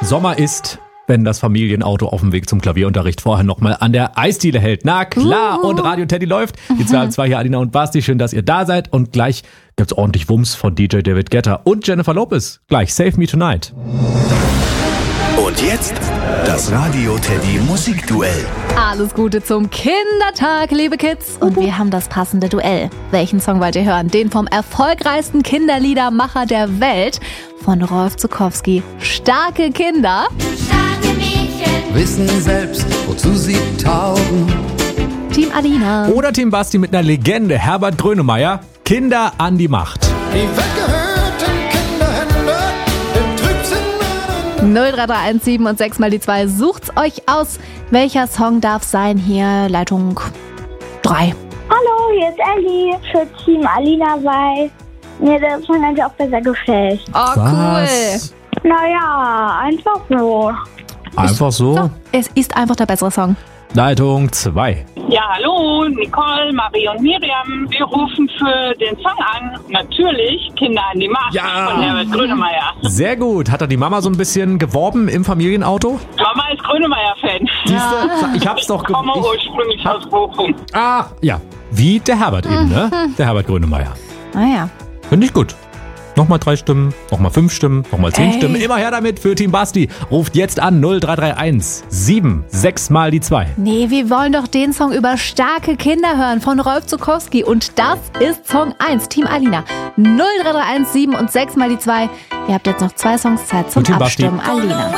Sommer ist, wenn das Familienauto auf dem Weg zum Klavierunterricht vorher nochmal an der Eisdiele hält. Na klar, und Radio Teddy läuft. Die 2 hier, Alina und Basti, schön, dass ihr da seid. Und gleich gibt's ordentlich Wumms von DJ David Guetta und Jennifer Lopez. Gleich Save Me Tonight. Und jetzt das Radio Teddy Musikduell. Alles Gute zum Kindertag, liebe Kids. Und wir haben das passende Duell. Welchen Song wollt ihr hören? Den vom erfolgreichsten Kinderliedermacher der Welt, von Rolf Zuckowski. Starke Kinder. Starke Mädchen wissen selbst, wozu sie taugen. Team Alina. Oder Team Basti mit einer Legende, Herbert Grönemeyer. Kinder an die Macht. Die weggehörten Kinderhände im Trübsinn. 0331 7 und 6 mal die 2. Sucht's euch aus. Welcher Song darf sein? Hier Leitung 3. Hallo, hier ist Ellie für Team Alina, weil mir der Song eigentlich auch besser gefällt. Oh, Was? Naja, einfach so. Einfach so? cool. Es ist einfach der bessere Song. Leitung 2. Ja, hallo, Nicole, Marie und Miriam. Wir rufen für den Song an. Natürlich Kinder an die Macht von Herbert Grönemeyer. Sehr gut. Hat da die Mama so ein bisschen geworben im Familienauto? Mama ist Grönemeyer-Fan. Siehste, ich hab's doch Ich komme ursprünglich aus Bochum. Ah, ja. Wie der Herbert eben, ne? Der Herbert Grönemeyer. Naja. Finde ich gut. Nochmal 3 Stimmen, nochmal 5 Stimmen, nochmal 10 Stimmen. Immer her damit für Team Basti. Ruft jetzt an 0331 7 6 mal die 2. Nee, wir wollen doch den Song über starke Kinder hören von Rolf Zuckowski. Und das ist Song 1, Team Alina. 0331 7 und 6 mal die 2. Ihr habt jetzt noch 2 Songs Zeit zum Und Team Basti. Abstimmen. Alina.